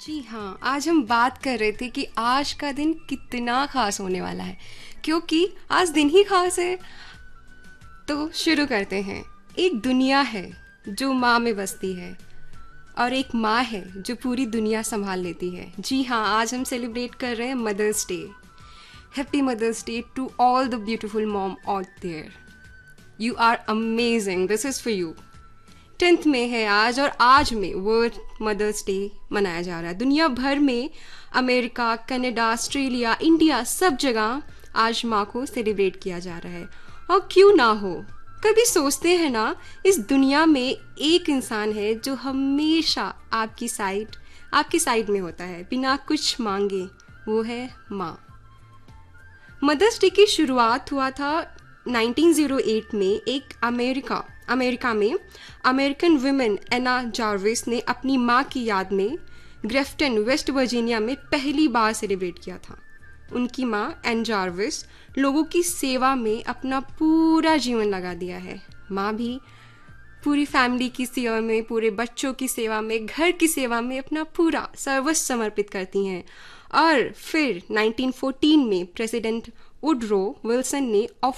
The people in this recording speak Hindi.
जी हाँ, आज हम बात कर रहे थे कि आज का दिन कितना खास होने वाला है, क्योंकि आज दिन ही खास है। तो शुरू करते हैं। एक दुनिया है जो माँ में बसती है, और एक माँ है जो पूरी दुनिया संभाल लेती है। जी हाँ, आज हम सेलिब्रेट कर रहे हैं mother's day. Happy mother's day to all the beautiful mom out there. You are amazing, this is for you. 10th में है आज, और आज में वर्ल्ड मदर्स डे मनाया जा रहा है दुनिया भर में। अमेरिका, कनाडा, ऑस्ट्रेलिया, इंडिया, सब जगह आज माँ को सेलिब्रेट किया जा रहा है। और क्यों ना हो, कभी सोचते हैं ना, इस दुनिया में एक इंसान है जो हमेशा आपकी साइड में होता है बिना कुछ मांगे। वो है माँ। मदर्स डे की शुरुआत हुआ था 1908 में। एक अमेरिका में अमेरिकन वुमेन एना जार्विस ने अपनी माँ की याद में ग्रेफ्टन, वेस्ट वर्जीनिया में पहली बार सेलिब्रेट किया था। उनकी माँ एन जार्विस लोगों की सेवा में अपना पूरा जीवन लगा दिया है। माँ भी पूरी फैमिली की सेवा में, पूरे बच्चों की सेवा में, घर की सेवा में अपना पूरा सर्वस्व समर्पित करती हैं। और फिर 1914 में प्रेसिडेंट वुडरो विल्सन ने